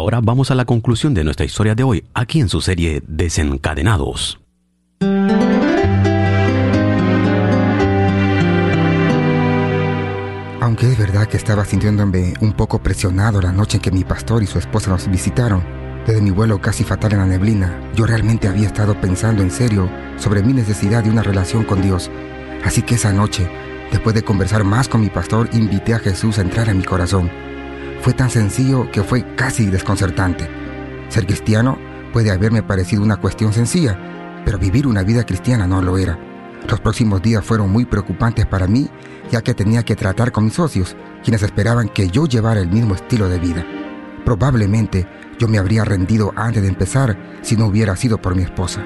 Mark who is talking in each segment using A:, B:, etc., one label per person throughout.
A: Ahora vamos a la conclusión de nuestra historia de hoy, aquí en su serie Desencadenados.
B: Aunque es verdad que estaba sintiéndome un poco presionado la noche en que mi pastor y su esposa nos visitaron, desde mi vuelo casi fatal en la neblina, yo realmente había estado pensando en serio sobre mi necesidad de una relación con Dios. Así que esa noche, después de conversar más con mi pastor, invité a Jesús a entrar en mi corazón. Fue tan sencillo que fue casi desconcertante. Ser cristiano puede haberme parecido una cuestión sencilla, pero vivir una vida cristiana no lo era. Los próximos días fueron muy preocupantes para mí, ya que tenía que tratar con mis socios, quienes esperaban que yo llevara el mismo estilo de vida. Probablemente yo me habría rendido antes de empezar si no hubiera sido por mi esposa.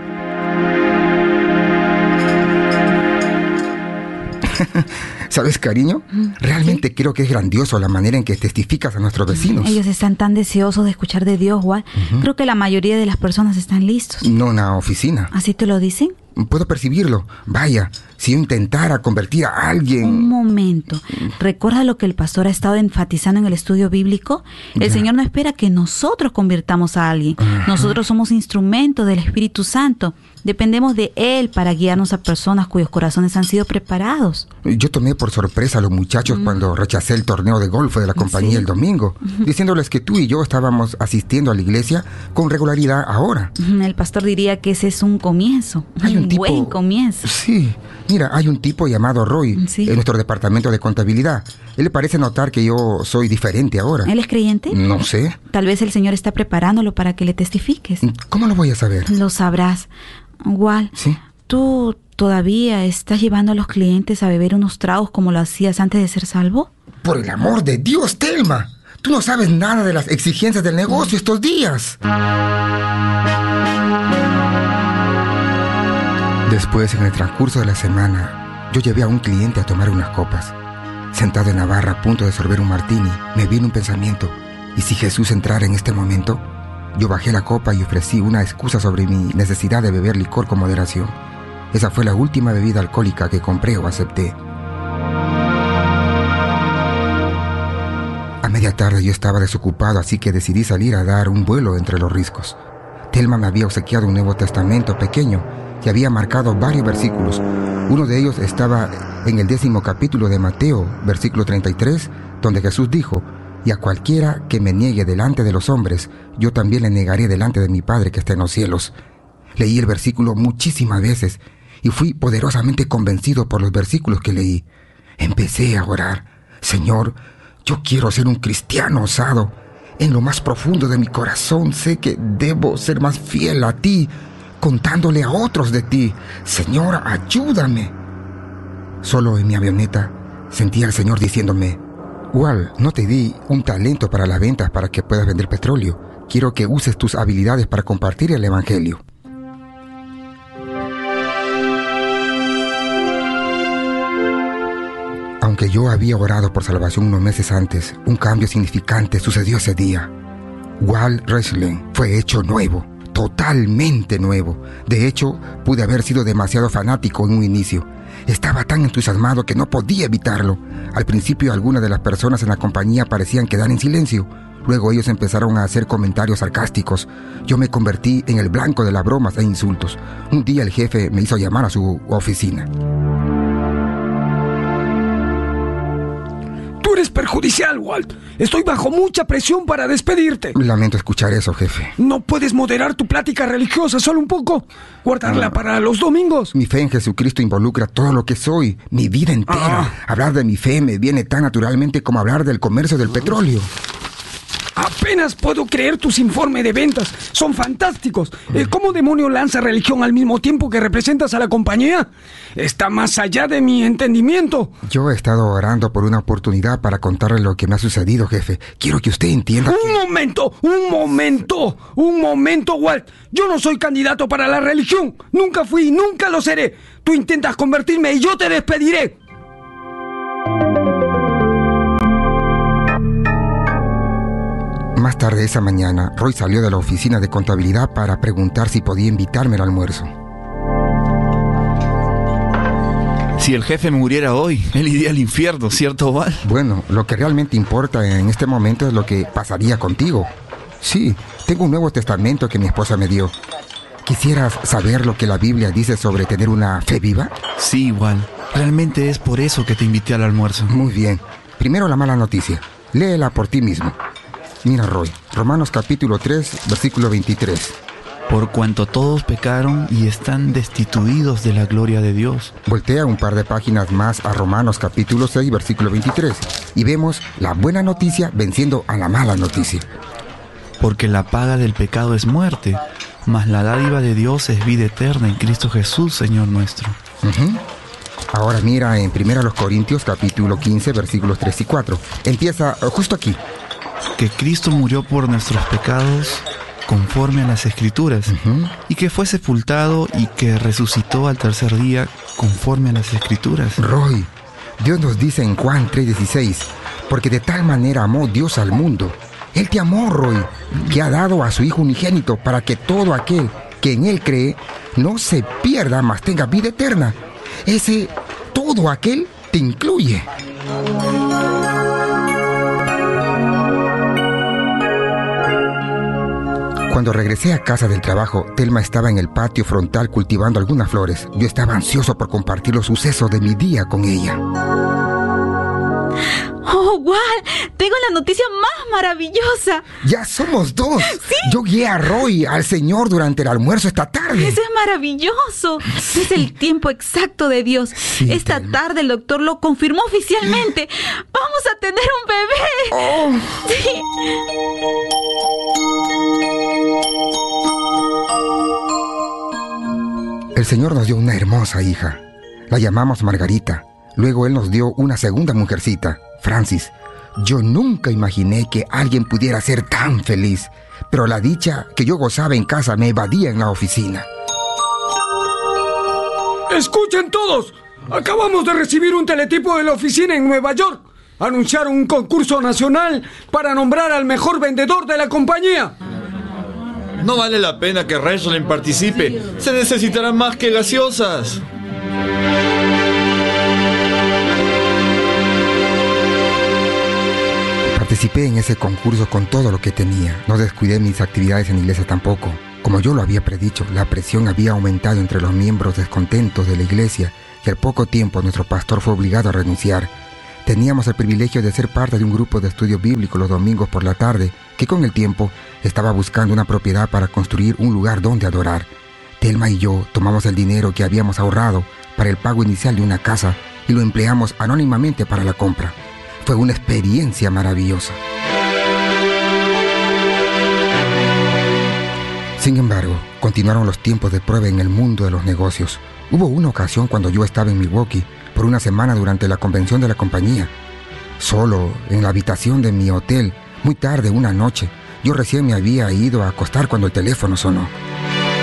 B: ¿Sabes, cariño? Realmente creo que es grandioso la manera en que testificas a nuestros vecinos.
C: Ellos están tan deseosos de escuchar de Dios, Walt. Creo que la mayoría de las personas están listos.
B: No en la oficina.
C: ¿Así te lo dicen?
B: Puedo percibirlo. Vaya, si yo intentara convertir a alguien...
C: Un momento. ¿Recuerda lo que el pastor ha estado enfatizando en el estudio bíblico? El Señor no espera que nosotros convirtamos a alguien. Nosotros somos instrumentos del Espíritu Santo. Dependemos de Él para guiarnos a personas cuyos corazones han sido preparados.
B: Yo tomé por sorpresa a los muchachos cuando rechacé el torneo de golf de la compañía el domingo, diciéndoles que tú y yo estábamos asistiendo a la iglesia con regularidad ahora.
C: El pastor diría que ese es un comienzo.
B: Hay un
C: buen comienzo.
B: Sí. Mira, hay un tipo llamado Roy en nuestro departamento de contabilidad. Él parece notar que yo soy diferente ahora.
C: ¿Él es creyente?
B: No sé.
C: Tal vez el Señor está preparándolo para que le testifiques.
B: ¿Cómo lo voy a saber?
C: Lo sabrás. Walt,
B: ¿sí?
C: ¿Tú todavía estás llevando a los clientes a beber unos tragos como lo hacías antes de ser salvo?
B: Por el amor de Dios, Thelma. Tú no sabes nada de las exigencias del negocio estos días. Después, en el transcurso de la semana, yo llevé a un cliente a tomar unas copas. Sentado en la barra a punto de sorber un martini, me vino un pensamiento. ¿Y si Jesús entrara en este momento? Yo bajé la copa y ofrecí una excusa sobre mi necesidad de beber licor con moderación. Esa fue la última bebida alcohólica que compré o acepté. A media tarde yo estaba desocupado, así que decidí salir a dar un vuelo entre los riscos. Thelma me había obsequiado un Nuevo Testamento pequeño y había marcado varios versículos. Uno de ellos estaba en el 10º capítulo de Mateo, versículo 33, donde Jesús dijo: y a cualquiera que me niegue delante de los hombres, yo también le negaré delante de mi Padre que está en los cielos. Leí el versículo muchísimas veces y fui poderosamente convencido por los versículos que leí. Empecé a orar: Señor, yo quiero ser un cristiano osado. En lo más profundo de mi corazón sé que debo ser más fiel a ti, contándole a otros de ti. Señor, ayúdame. Solo en mi avioneta sentí al Señor diciéndome: Walt, no te di un talento para las ventas para que puedas vender petróleo. Quiero que uses tus habilidades para compartir el evangelio. Aunque yo había orado por salvación unos meses antes, un cambio significante sucedió ese día. Walt Wrestling fue hecho nuevo, totalmente nuevo. De hecho, pude haber sido demasiado fanático en un inicio. Estaba tan entusiasmado que no podía evitarlo. Al principio, algunas de las personas en la compañía parecían quedar en silencio. Luego ellos empezaron a hacer comentarios sarcásticos. Yo me convertí en el blanco de las bromas e insultos. Un día el jefe me hizo llamar a su oficina.
D: Tú eres perjudicial, Walt. Estoy bajo mucha presión para despedirte.
B: Lamento escuchar eso, jefe.
D: ¿No puedes moderar tu plática religiosa solo un poco? ¿Guardarla para los domingos?
B: Mi fe en Jesucristo involucra todo lo que soy, mi vida entera. Hablar de mi fe me viene tan naturalmente como hablar del comercio del petróleo.
D: Apenas puedo creer tus informes de ventas. Son fantásticos. ¿Cómo demonio lanza religión al mismo tiempo que representas a la compañía? Está más allá de mi entendimiento.
B: Yo he estado orando por una oportunidad para contarle lo que me ha sucedido, jefe. Quiero que usted entienda que...
D: Un momento, Walt. Yo no soy candidato para la religión. Nunca fui y nunca lo seré. Tú intentas convertirme y yo te despediré.
B: Más tarde esa mañana, Roy salió de la oficina de contabilidad para preguntar si podía invitarme al almuerzo.
E: Si el jefe muriera hoy, él iría al infierno, ¿cierto, Val?
B: Bueno, lo que realmente importa en este momento es lo que pasaría contigo. Sí, tengo un Nuevo Testamento que mi esposa me dio. ¿Quisieras saber lo que la Biblia dice sobre tener una fe viva?
E: Sí, igual. Realmente es por eso que te invité al almuerzo.
B: Muy bien. Primero la mala noticia. Léela por ti mismo. Mira, Roy, Romanos capítulo 3, versículo 23.
E: Por cuanto todos pecaron y están destituidos de la gloria de Dios.
B: Voltea un par de páginas más a Romanos capítulo 6, versículo 23. Y vemos la buena noticia venciendo a la mala noticia.
E: Porque la paga del pecado es muerte, mas la dádiva de Dios es vida eterna en Cristo Jesús, Señor nuestro.
B: Ahora mira en 1 Corintios capítulo 15, versículos 3 y 4. Empieza justo aquí.
E: Que Cristo murió por nuestros pecados conforme a las Escrituras, y que fue sepultado y que resucitó al tercer día conforme a las Escrituras.
B: Roy, Dios nos dice en Juan 3:16, porque de tal manera amó Dios al mundo. Él te amó, Roy, que ha dado a su Hijo unigénito para que todo aquel que en Él cree no se pierda, mas tenga vida eterna. Ese todo aquel te incluye. Cuando regresé a casa del trabajo, Thelma estaba en el patio frontal cultivando algunas flores. Yo estaba ansioso por compartir los sucesos de mi día con ella.
C: ¡Oh, wow! Tengo la noticia más maravillosa.
B: ¡Ya somos dos!
C: ¿Sí?
B: Yo guié a Roy al Señor durante el almuerzo esta tarde.
C: ¡Eso es maravilloso!
B: Sí.
C: Es el tiempo exacto de Dios.
B: Sí,
C: Esta tarde el doctor lo confirmó oficialmente. ¡Vamos a tener un bebé!
B: Oh.
C: Sí.
B: El Señor nos dio una hermosa hija. La llamamos Margarita. Luego Él nos dio una segunda mujercita, Francis. Yo nunca imaginé que alguien pudiera ser tan feliz, pero la dicha que yo gozaba en casa me evadía en la oficina.
D: ¡Escuchen todos! Acabamos de recibir un teletipo de la oficina en Nueva York. Anunciaron un concurso nacional para nombrar al mejor vendedor de la compañía.
F: No vale la pena que Rachel participe. Se necesitarán más que gaseosas.
B: Participé en ese concurso con todo lo que tenía. No descuidé mis actividades en la iglesia tampoco. Como yo lo había predicho, la presión había aumentado entre los miembros descontentos de la iglesia y al poco tiempo nuestro pastor fue obligado a renunciar. Teníamos el privilegio de ser parte de un grupo de estudio bíblico los domingos por la tarde, que con el tiempo estaba buscando una propiedad para construir un lugar donde adorar. Thelma y yo tomamos el dinero que habíamos ahorrado para el pago inicial de una casa y lo empleamos anónimamente para la compra. Fue una experiencia maravillosa. Sin embargo, continuaron los tiempos de prueba en el mundo de los negocios. Hubo una ocasión cuando yo estaba en Milwaukee por una semana durante la convención de la compañía. Solo en la habitación de mi hotel, muy tarde una noche, yo recién me había ido a acostar cuando el teléfono sonó.